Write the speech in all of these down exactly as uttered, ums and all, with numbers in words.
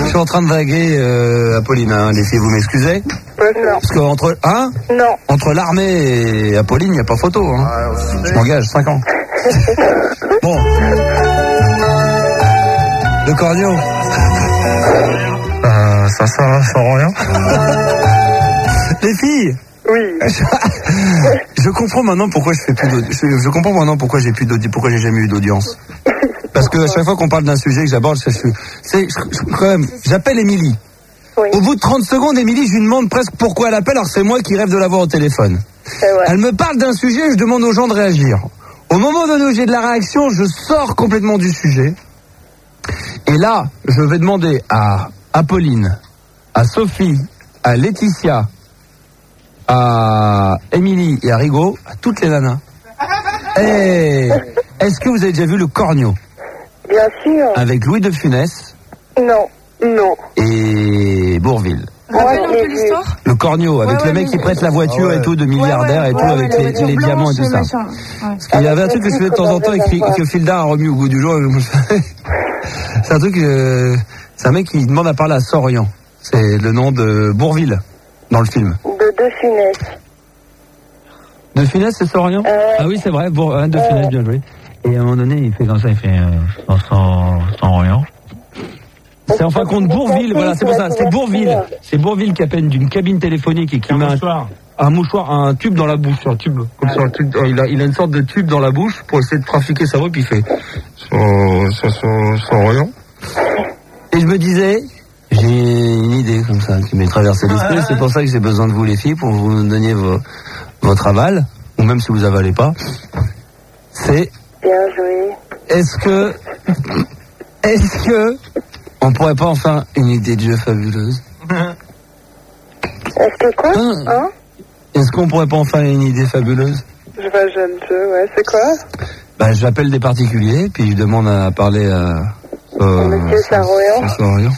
suis en train de draguer euh, Apolline, hein, les filles, vous m'excusez? Euh, non. Parce qu'entre hein Non. entre l'armée et Apolline, il n'y a pas photo. Hein. Je m'engage, cinq ans. Bon. Le corneau. Euh, ça, ça, ça rend rien. Les filles. Oui. Je, je comprends maintenant pourquoi je fais plus d'audience. Je, je comprends maintenant pourquoi j'ai plus d'audience, pourquoi j'ai jamais eu d'audience. Parce que à chaque fois qu'on parle d'un sujet que j'aborde, c'est, c'est, je, quand même, j'appelle Émilie. Oui. Au bout de trente secondes, Émilie, je lui demande presque pourquoi elle appelle, alors c'est moi qui rêve de l'avoir au téléphone. C'est vrai. Elle me parle d'un sujet, je demande aux gens de réagir. Au moment donné où j'ai de la réaction, je sors complètement du sujet. Et là, je vais demander à Apolline, à Sophie, à Laetitia, à Émilie et à Rigaud, à toutes les nanas. Hey, est-ce que vous avez déjà vu le Corneau? Bien sûr. Avec Louis de Funès Non. Non. et Bourvil. Rappelle un peu l'histoire. Le Corneau, avec Ouais, ouais, le mec mais- qui prête la voiture Ah ouais. et tout, de milliardaire et tout, Ouais, avec ouais, les, la voiture les diamants et tout blanche, ça. machin. Ouais. Parce qu'il y avait un truc que je fais de temps en temps et que, que Phildar a remis au goût du jour. C'est un truc, euh, c'est un mec qui demande à parler à Sorian. C'est le nom de Bourvil dans le film. De De Funès. De Funès, c'est Sorian Euh, Ah oui, c'est vrai, Bour, hein, de Funès, bien joué. Et à un moment donné, il fait comme ça, il fait euh, sans, sans, sans rien. C'est en fin de compte Bourvil, voilà, c'est pour ça, c'est Bourvil. C'est Bourvil qui appelle d'une cabine téléphonique et qui met un, un mouchoir, un tube dans la bouche, un tube, comme ça, un tube, il a, il a une sorte de tube dans la bouche pour essayer de trafiquer sa voix, puis il fait sans, sans, sans, sans rien. Et je me disais, j'ai une idée comme ça qui m'est traversée l'esprit, c'est pour ça que j'ai besoin de vous les filles, pour vous me donniez vos, votre aval, ou même si vous avalez pas. C'est, Bien joué. est-ce que, est-ce que, on pourrait pas en faire une idée de jeu fabuleuse? Est-ce que quoi? Hein Hein? Est-ce qu'on pourrait pas en faire une idée fabuleuse? Je vois jeune jeu, ouais. C'est quoi? Bah, j'appelle des particuliers, puis je demande à parler à... Euh, Monsieur Saroyan. Saroyan.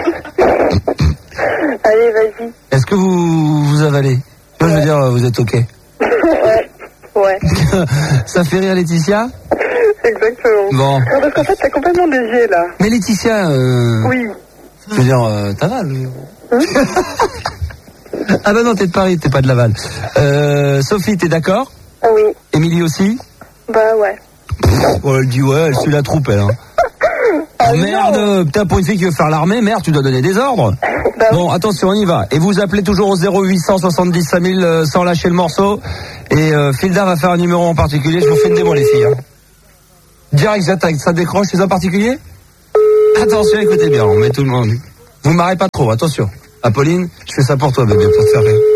Allez, vas-y. Est-ce que vous vous avalez? Moi, je veux dire, vous êtes OK. Ouais. Ouais. Ça fait rire Laetitia? Exactement. Bon. Non, parce qu'en fait, t'as complètement dévié, là. Mais Laetitia, euh, Oui. je veux dire, euh, t'avales. Hein? Ah bah non, t'es de Paris, t'es pas de Laval. Euh, Sophie, t'es d'accord? Ah oui. Émilie aussi? Bah ouais. Oh, elle dit ouais, elle suit la troupe, elle. Hein. Ah, Oh, merde, putain, pour une fille qui veut faire l'armée, merde, tu dois donner des ordres. Bah Bon, attention, on y va. Et vous appelez toujours au zéro huit cent soixante-dix cinq mille euh, sans lâcher le morceau. Et euh, Phildar va faire un numéro en particulier. Je vous fais une démo, les filles. Hein. Direct, j'attaque. Ça décroche, c'est un particulier? Attention, écoutez bien, on met tout le monde. Vous marrez pas trop, attention. Apolline, je fais ça pour toi, bébé, pour te faire rire.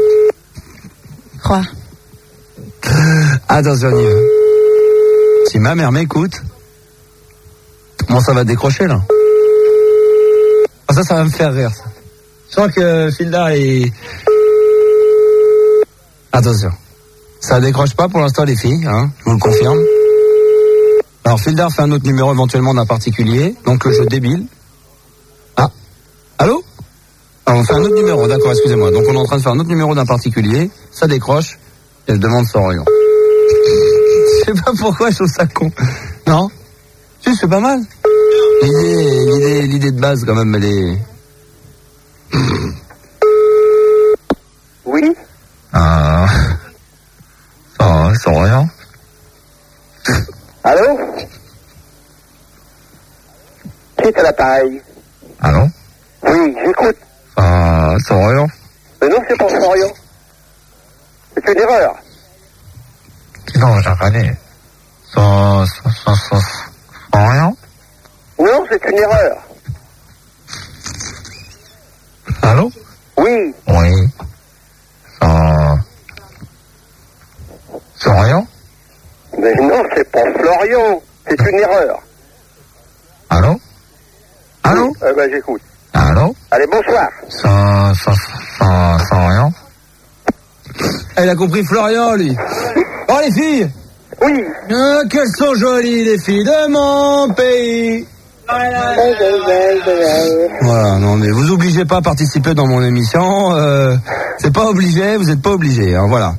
Quoi? Attention, on y va. Si ma mère m'écoute, bon, ça va décrocher, là. Ah, ça, ça va me faire rire, ça. Je sens que Phildar est... Attention. Ça décroche pas pour l'instant, les filles, hein, je vous le confirme. Alors, Phildar fait un autre numéro éventuellement d'un particulier, donc je débile. Ah, allô? Alors, on fait un autre numéro, d'accord, excusez-moi. Donc, on est en train de faire un autre numéro d'un particulier, ça décroche, et elle demande son rayon. Je sais pas pourquoi je trouve ça con. Non? Si, c'est pas mal. L'idée, l'idée, l'idée de base, quand même, elle est... Oui. Ah, ça, ça rend rien. Allô? Qui est à l'appareil? Allô? Oui, j'écoute. Ah, ça rend rien. Mais non, c'est pas Florian. C'est une erreur. Non, j'ai regardé. Ça, ça, ça, ça, ça rend rien. Non, c'est une erreur. Allô? Oui. Oui. Ça, ça rend rien. Mais non, c'est pas Florian. C'est une erreur. Allô? Allô? Euh, bah, j'écoute. Allô? Allez, bonsoir. Ça, ça, ça, ça rend rien. Elle a compris Florian, lui. Oh, les filles! Oui. Ah, qu'elles sont jolies, les filles de mon pays. Voilà, non, mais vous obligez pas à participer dans mon émission. Euh, c'est pas obligé, vous êtes pas obligé, hein, voilà.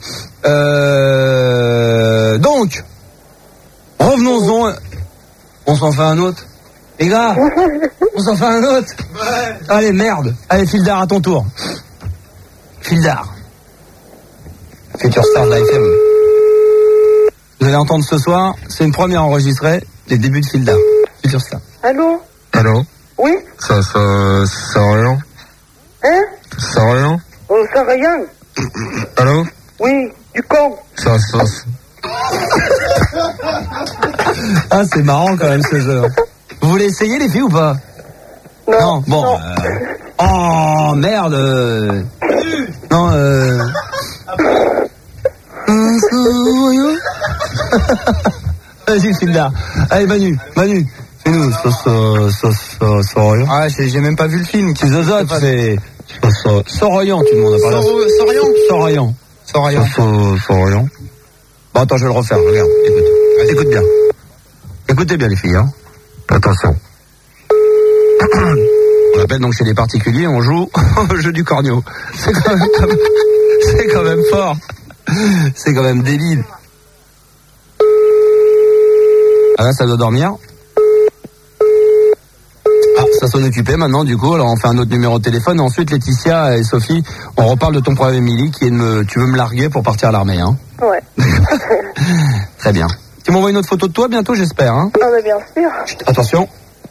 Euh, donc, revenons-en. On s'en fait un autre. Les gars, on s'en fait un autre. Ouais. Allez, merde. Allez, Fildar, à ton tour. Fildar. Future Star de la F M. Vous allez entendre ce soir, c'est une première enregistrée, les débuts de Fildar. Future Star. Allô? Allô? Oui? Ça, ça, ça sert à rien? Hein? Ça sert à rien? On sert à rien. Allô? Oui, du con. Ça, ça, ça. Ah, c'est marrant quand même ce jeu. Vous voulez essayer les filles ou pas? Non. Non, bon. Non. Euh... Oh, merde. euh... Non, euh... Vas-y, Fildar. Allez, Manu, Manu. Fais-nous. Ça, ça, ça, ça, ça, rien. Ah, j'ai, j'ai même pas vu le film. Tu zozotes, tu fais... Ça, ça, Soroyan, tu demandes à parler. Sorian Soroyan. Sorian. Ça, ça, ça, rien. Bon, attends, je vais le refaire, regarde, écoute. Écoute bien. Écoutez bien, les filles, hein. Attention. On appelle donc chez les particuliers, on joue au jeu du corneau. C'est quand même, c'est quand même fort. C'est quand même débile. Ah là, ça doit dormir. Ah, ça s'en occupait maintenant, du coup. Alors, on fait un autre numéro de téléphone. Et ensuite, Laetitia et Sophie, on reparle de ton problème, Émilie, qui est de me... Tu veux me larguer pour partir à l'armée, hein? Ouais. Très bien. Tu m'envoies une autre photo de toi bientôt, j'espère, hein? Ah bah bien sûr. Chut, attention.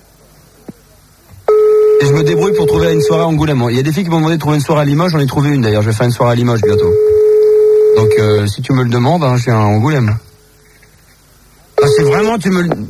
Et je me débrouille pour trouver une soirée à Angoulême. Il y a des filles qui m'ont demandé de trouver une soirée à Limoges, j'en ai trouvé une d'ailleurs. Je vais faire une soirée à Limoges bientôt. Donc, euh, si tu me le demandes, hein, j'ai un Angoulême. Ah, si vraiment tu me le...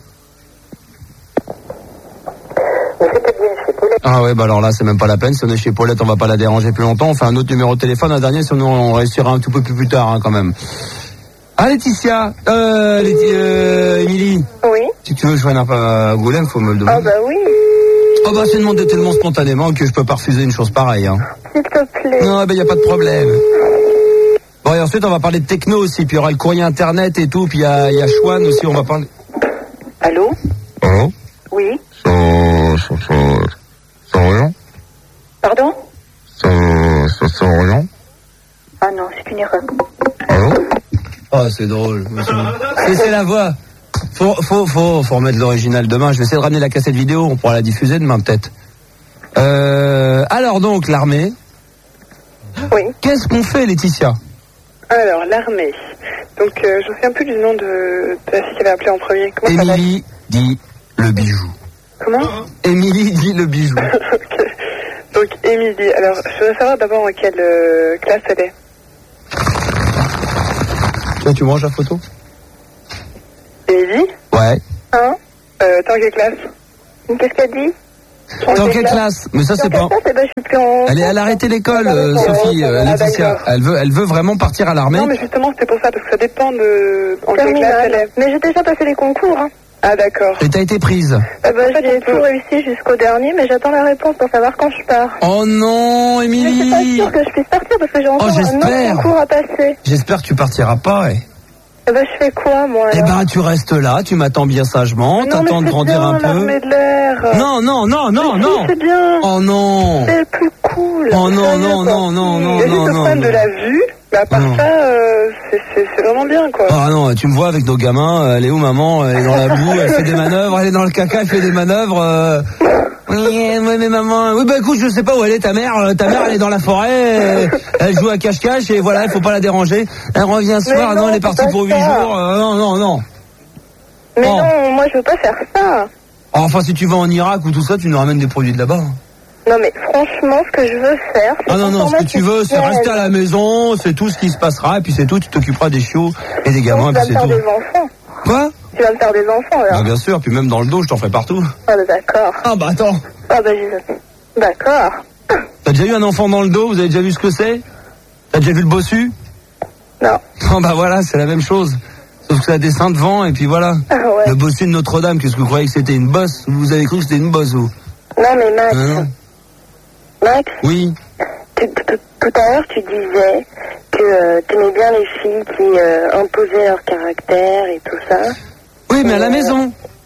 Ah ouais, bah alors là, c'est même pas la peine. Si on est chez Paulette, on va pas la déranger plus longtemps. On fait un autre numéro de téléphone, un dernier, sinon on réussira un tout peu plus, plus tard, hein, quand même. Ah, Laetitia, euh, Laetitia, euh, Émilie. Oui. Si tu veux joindre à Angoulême, faut me le demander. Ah bah oui. Oh bah c'est demandé tellement spontanément que je peux pas refuser une chose pareille, hein. S'il te plaît. Non, bah y a pas de problème. Bon, et ensuite on va parler de techno aussi, puis il y aura le courrier internet et tout, puis il y a, y a Chouane aussi, on va parler... Allô? Allô? Oui. Ça, ça, ça, ça, rien? Pardon? Ça, ça, ça, rien? Ah non, c'est une erreur. Allô? Oh, c'est drôle. C'est, c'est la voix. Faut, faut, faut, faut remettre l'original demain. Je vais essayer de ramener la cassette vidéo. On pourra la diffuser demain, peut-être. Euh, alors donc, l'armée. Oui. Qu'est-ce qu'on fait, Laetitia? Alors, l'armée. Donc, euh, je me souviens plus du nom de, de la fille qui avait appelé en premier. Comment ça s'appelle? Émilie dit le bijou. Comment? Émilie dit le bijou. Ok. Donc, Émilie. Alors, je voudrais savoir d'abord en quelle euh, classe elle est. Tiens, tu manges la photo? Émilie? Ouais. Hein? Euh, t'es en quelle classe? Qu'est-ce qu'elle dit? T'es en quelle classe? Mais ça, c'est pas... Eh ben, je suis plus en... Elle, est, elle a arrêté l'école, euh, Sophie, euh, Laetitia. Elle veut, elle veut vraiment partir à l'armée. Non, mais justement, c'était pour ça, parce que ça dépend de en quelle classe elle est. Mais j'ai déjà passé les concours, hein. Ah, d'accord. Et t'as été prise? Eh ben, j'ai tout réussi jusqu'au dernier, mais j'attends la réponse pour savoir quand je pars. Oh non, Je suis pas Émilie! sûre que je puisse partir parce que j'ai encore Oh, un j'espère. autre concours à passer. J'espère que tu partiras pas, eh. Eh ben, je fais quoi, moi, Eh alors? ben, tu restes là, tu m'attends bien sagement, Non, t'attends mais de grandir c'est bien, un peu. l'armée de l'air. Non, non, non, non, Mais si, non. c'est bien. Oh non. C'est le plus cool. Oh non, Sérieux, non, quoi. non, non, non, Il y a juste non, le non. problème de la vue, mais à part Non. ça, euh, c'est, c'est, c'est vraiment bien, quoi. Ah non, tu me vois avec nos gamins, elle est où maman? Elle est dans la boue, elle fait des manœuvres, elle est dans le caca, elle fait des manœuvres. euh. Oui, oui, mais maman. Oui, bah écoute, je sais pas où elle est ta mère. Euh, Ta mère, elle est dans la forêt, elle, elle joue à cache-cache et voilà, il faut pas la déranger. Elle revient ce Mais soir, non, non, elle est c'est partie pas pour huit ça. jours. euh, non, non, non. Mais Oh. non, moi, je veux pas faire ça. Enfin, si tu vas en Irak ou tout ça, tu nous ramènes des produits de là-bas. Non, mais franchement, ce que je veux faire, c'est... Ah non, non, ce que tu veux, c'est transformer rester à la maison, c'est tout ce qui se passera, et puis c'est tout, tu t'occuperas des chiots et des gamins, Tu et vas puis me c'est faire tout. des enfants. Quoi? Tu vas me faire des enfants, Ah, alors. bien sûr, puis même dans le dos, je t'en ferai partout. Ah, bah, d'accord. Ah bah attends, Ah, bah, je... D'accord. t'as déjà eu un enfant dans le dos, vous avez déjà vu ce que c'est? T'as déjà vu le bossu? Non. Oh bah voilà, c'est la même chose. Sauf que ça a des seins devant, et puis voilà. Ah, ouais. Le bossu de Notre-Dame, qu'est-ce que vous croyez que c'était une bosse? Vous avez cru que c'était une bosse, vous? Non, mais Max, Ah, non. Max, Oui. tu- tu- tout à l'heure, tu disais que euh, tu aimais bien les filles qui euh, imposaient leur caractère et tout ça. Oui, mais à la maison.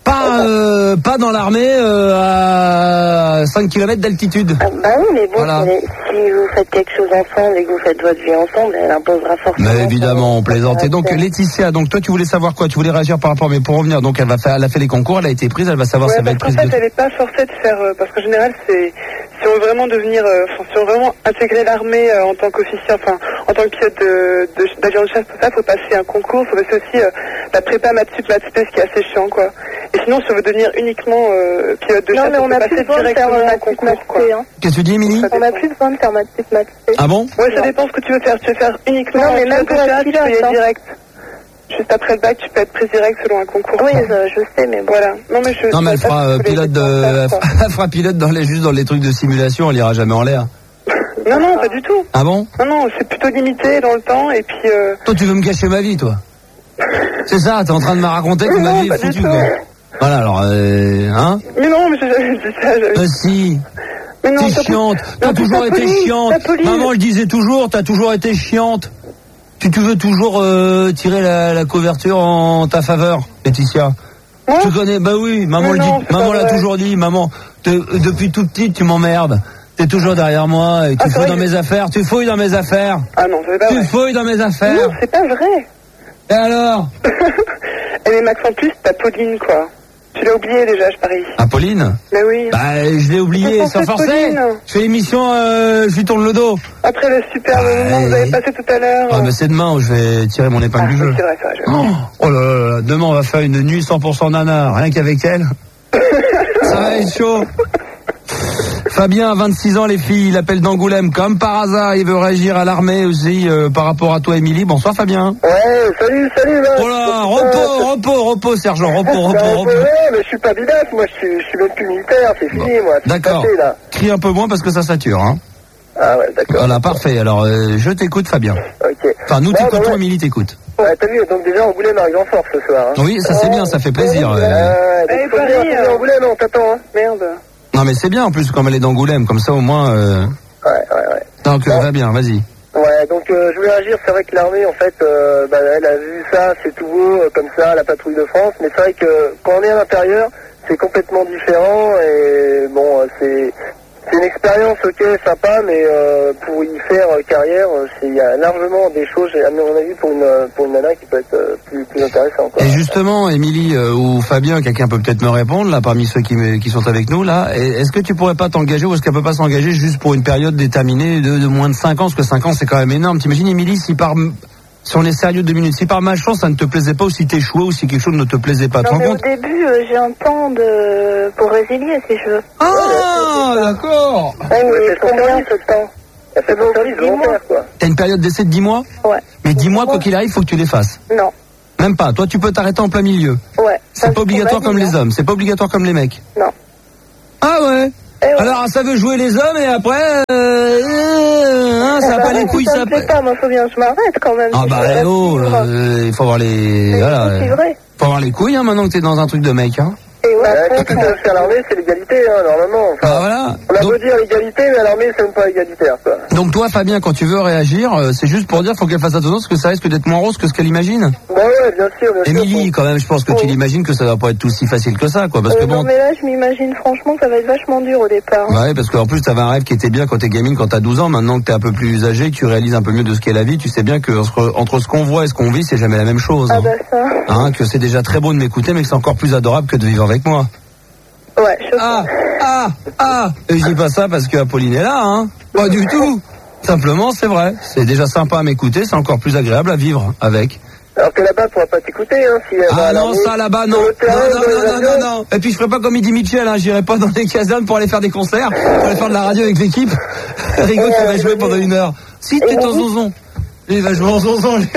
Pas, euh, pas dans l'armée euh, à cinq kilomètres d'altitude. Ah, bah oui, mais bon, Voilà. mais si vous faites quelque chose ensemble et que vous faites votre vie ensemble, elle imposera forcément. Mais évidemment, on plaisantait. Donc Laetitia, donc toi tu voulais savoir quoi? Tu voulais réagir par rapport, mais pour revenir, donc elle va faire, elle a fait les concours, elle a été prise, elle va savoir Ouais, si elle va parce être qu'en prise. fait, de... elle n'est pas forcée de faire, euh, parce qu'en général, c'est, si on veut vraiment devenir, euh, enfin, si on veut vraiment intégrer l'armée euh, en tant qu'officier, enfin, en tant que pilote de, de, d'avion de chasse, tout ça, faut passer un concours, faut passer aussi euh, la prépa maths sup, maths spé, ce qui est assez chiant, quoi. Et sinon, si on veut devenir uniquement euh, pilote de Non, chasse, mais on peut a passer plus besoin de faire directement maths un sup, concours, maths quoi. spé, hein. Qu'est-ce que tu dis, Émilie? On a plus besoin de faire maths sup, maths spé. Ah bon? Ouais, ça dépend ce que tu veux faire. Si tu veux faire uniquement Non, mais un même pilote de pour la chasse, tu peux y pilote, aller hein. direct. Juste après le bac, tu peux être prise direct selon un concours. Oui, quoi. euh, je sais, mais bon. Voilà. Non, mais je. Non, mais elle je sais pas fera si euh, tu voulais pilote de, faire, elle quoi. fera, elle fera pilote dans les, juste dans les trucs de simulation, elle ira jamais en l'air. Non, non, pas du tout. Ah bon? Non, non, c'est plutôt limité dans le temps et puis. Euh... Toi, tu veux me gâcher ma vie, toi? C'est ça, t'es en train de me raconter que ma Non, vie pas est du foutue, tout. quoi. Voilà, alors, euh, hein? Mais non, mais j'ai jamais dit ça. J'avais... Bah si. Mais non, T'es t'as- chiante, t'as Non, toujours t'as été Pauline, chiante. t'as Pauline. Maman le disait toujours, t'as toujours été chiante. Tu, tu veux toujours euh, tirer la, la couverture en ta faveur, Laetitia. Moi Tu connais, bah oui, maman Mais le non, dit, c'est maman pas l'a vrai. toujours dit, maman, te- depuis tout petit tu m'emmerdes. T'es toujours derrière moi et tu Ah, c'est fouilles vrai dans que- mes affaires, tu fouilles dans mes affaires. Ah non, c'est pas Tu vrai. fouilles dans mes affaires. Non, c'est pas vrai. Et alors? Et mais Max, en plus, t'as Pauline, quoi. Tu l'as oublié déjà, je parie. Ah, Pauline? Mais oui. Bah, je l'ai oublié Mais sans c'est forcer. Pauline. Je fais l'émission, euh, je lui tourne le dos. Après le superbe Ah, moment que vous avez et- passé tout à l'heure. Ah, mais c'est demain où je vais tirer mon épingle Ah, du oui, jeu. c'est vrai, c'est vrai. je- Oh, oh là là là, demain on va faire une nuit cent pour cent nana, rien qu'avec elle. Ça va être chaud. Fabien, vingt-six ans les filles, il appelle d'Angoulême comme par hasard, il veut réagir à l'armée aussi euh, par rapport à toi Émilie. Bonsoir Fabien. Ouais, salut, salut, là. Oh là, repos, repos, repos Sergent, repos, repos, Bah, repos. ouais, mais je suis pas bidasse, moi, je suis, je suis même plus militaire, c'est fini, moi. c'est D'accord. passé, là. Crie un peu moins parce que ça sature. Hein. Ah ouais, d'accord. Voilà, parfait. Alors euh, je t'écoute Fabien. Ok. Enfin nous Bon, bah, t'écoutons, ouais. Émilie t'écoute. Ouais, t'as vu, donc déjà, Angoulême arrive en force ce soir. Hein. Oui, ça c'est bien, ça fait plaisir. Euh, euh. donc, Eh, faut Paris, bien retourner euh. Angoulême, on t'attend, hein. Merde. Non mais c'est bien en plus comme elle est d'Angoulême, comme ça au moins... Euh... Ouais, ouais, ouais. Donc euh, Bon. va bien, vas-y. Ouais, donc euh, je voulais réagir, c'est vrai que l'armée, en fait, euh, bah, elle a vu ça, c'est tout beau, euh, comme ça, la patrouille de France, mais c'est vrai que quand on est à l'intérieur, c'est complètement différent, et bon, euh, c'est c'est une expérience, ok, sympa, mais euh, pour y faire euh, carrière, euh, c'est- il y a largement des choses, à mon avis, pour une, euh, pour une nana qui peut être euh, plus, plus intéressante. quoi. Et justement, Émilie euh, ou Fabien, quelqu'un peut peut-être me répondre là parmi ceux qui, me- qui sont avec nous là. Et est-ce que tu pourrais pas t'engager ou est-ce qu'elle peut pas s'engager juste pour une période déterminée de, de moins de cinq ans, parce que cinq ans c'est quand même énorme. T'imagines Émilie, si par si on est sérieux deux minutes, si par malchance ça ne te plaisait pas ou si t'échouais ou si quelque chose ne te plaisait pas, tu te Non, rends mais au compte? début, euh, j'ai un temps de... pour résilier, si je veux. Ah d'accord. Ouais, Ouais, mais c'est son combien service, ce temps? Elle fait son service dix mois. volontaire, quoi. T'as une période d'essai de dix mois, Ouais. mais dix mois quoi qu'il arrive, faut que tu les fasses. Non. Même pas. Toi tu peux t'arrêter en plein milieu. Ouais. Ça, C'est pas obligatoire pour comme ma vie, les hommes. C'est pas obligatoire comme les mecs. Non. Ah ouais. Eh ouais. Alors ça veut jouer les hommes et après, euh, euh, hein, ça a bah pas les oui, couilles, ça ça. me plaît pas, moi, faut bien que je m'arrête quand même. Ah si bah je veux eh oh, la suivre. euh, il faut avoir les, Mais voilà, c'est euh, vrai. faut avoir les couilles hein, maintenant que t'es dans un truc de mec. Hein. Et ouais, Ouais, après, quand tu ça- veux faire l'armée, c'est l'égalité, hein, normalement. Enfin, Bah voilà. on a Donc, beau dire égalité, mais à l'armée, c'est même pas égalitaire, quoi. donc toi Fabien, quand tu veux réagir, euh, c'est juste pour dire faut qu'elle fasse attention parce que ça risque d'être moins rose que ce qu'elle imagine. Bah ouais, bien sûr, bien sûr. Émilie, quand même, je pense que tu l'imagines que ça va pas être tout si facile que ça, quoi, parce que Euh, bon. non, mais là, je m'imagine franchement que ça va être vachement dur au départ. Bah ouais, parce qu'en plus t'avais un rêve qui était bien quand t'es gamine, quand t'as douze ans. Maintenant que t'es un peu plus âgé, que tu réalises un peu mieux de ce qu'est la vie, tu sais bien que entre, entre ce qu'on voit et ce qu'on vit, c'est jamais la même chose. Ah Hein. bah ça. Hein, que c'est déjà très beau de m'écouter, mais que c'est encore plus adorable que de vivre avec moi. Ouais, je Ah, ah, ah. Et je dis pas ça parce que Apolline est là, hein. Pas du tout. Simplement, c'est vrai. C'est déjà sympa à m'écouter, c'est encore plus agréable à vivre avec. Alors que là-bas, tu pourras pas t'écouter, hein, si elle va Ah à non, l'armée. ça là-bas, non. Sur le terrain, Non, dans non, les non, non, avions. non, non. Et puis je ferai pas comme il dit Mitchell, hein. J'irai pas dans les casernes pour aller faire des concerts, pour aller faire de la radio avec l'équipe. Rigaud qui va jouer pendant une heure. Si t'es en zonzon. Il va jouer en zonzon, lui.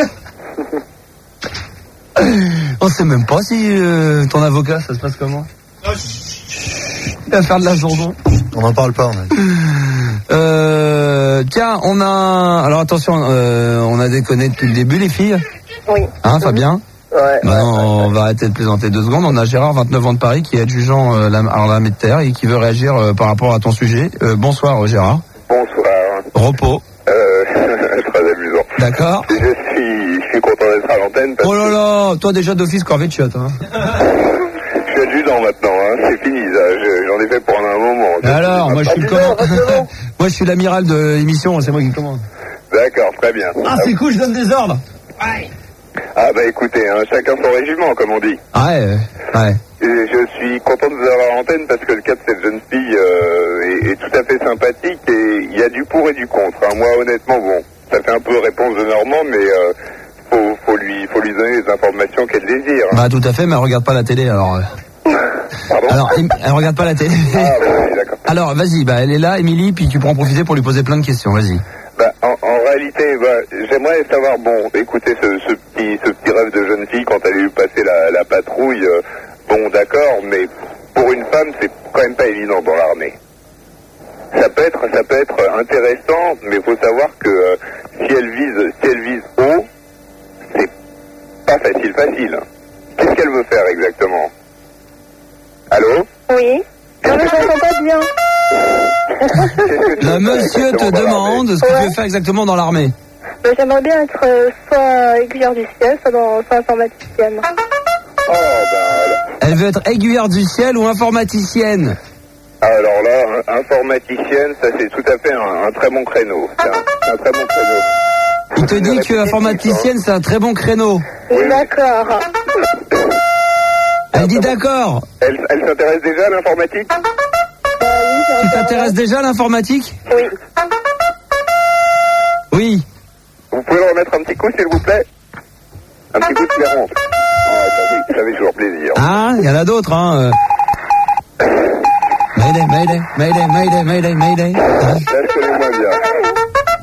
On sait même pas si euh, ton avocat, ça se passe comment. Il va faire de la zonzon. On n'en parle pas, on a dit. Euh, tiens, on a... Alors attention, euh, on a déconné depuis le début, les filles. Oui. Hein, Fabien? Ouais. Maintenant, on va arrêter de plaisanter deux secondes. On a Gérard, vingt-neuf ans de Paris, qui est adjudant euh, la- à l'armée de terre et qui veut réagir euh, par rapport à ton sujet. Euh, bonsoir, euh, Gérard. Bonsoir. Repos. Euh, très amusant. D'accord. Je suis, je suis content d'être à l'antenne parce Oh là là, toi déjà d'office corvée de chiottes, hein. que je suis adjudant ans maintenant, hein. C'est fini, ça. Je, j'en ai fait pendant un moment. Alors, moi je suis le commande. Moi je suis l'amiral de l'émission, c'est moi qui commande. D'accord, très bien. Ah, c'est cool, je donne des ordres. Ouais. Ah bah écoutez, hein, chacun son régiment, comme on dit. Ouais, ouais. Et je suis content de vous avoir à l'antenne parce que le cas de cette jeune fille euh, est, est tout à fait sympathique et il y a du pour et du contre. Hein. Moi, honnêtement, bon, ça fait un peu réponse de Normand, mais euh, faut, faut lui, faut lui donner les informations qu'elle désire. Bah tout à fait, mais elle regarde pas la télé, alors. Pardon ? Alors, elle regarde pas la télé. Ah, bah, oui, d'accord. Alors, vas-y, bah elle est là, Émilie, puis tu pourras en profiter pour lui poser plein de questions. Vas-y. Bah, en, en réalité, bah, j'aimerais savoir, bon, écoutez, ce, ce petit, ce petit rêve de jeune fille quand elle a eu passé la, la patrouille. Euh, bon, d'accord, mais pour une femme, c'est quand même pas évident dans l'armée. Ça peut être, ça peut être intéressant, mais il faut savoir que euh, si elle vise, si elle vise haut, c'est pas facile, facile. Qu'est-ce qu'elle veut faire exactement ? Allô ? Oui. Non, mais je n'entends pas bien. Le monsieur te demande ce que ouais. tu veux faire exactement dans l'armée. Ben, j'aimerais bien être euh, soit aiguilleur du ciel, soit, dans, soit informaticienne. Oh, ben, Elle veut être aiguilleur du ciel ou informaticienne. alors là, informaticienne, ça c'est tout à fait un, un très bon créneau. C'est un, un très bon créneau. Il te dit que informaticienne, c'est un très bon créneau. Oui, d'accord. Elle dit d'accord. Elle, elle s'intéresse déjà à l'informatique ? Euh, oui, Tu t'intéresses déjà à l'informatique ? Oui. Oui. Vous pouvez le remettre un petit coup, s'il vous plaît ? Un petit coup de clairon. Ah, ça fait, ça fait toujours plaisir. Ah, il y en a d'autres, hein. euh. Mayday, mayday, mayday, mayday, mayday, mayday. Hein. Là, je connais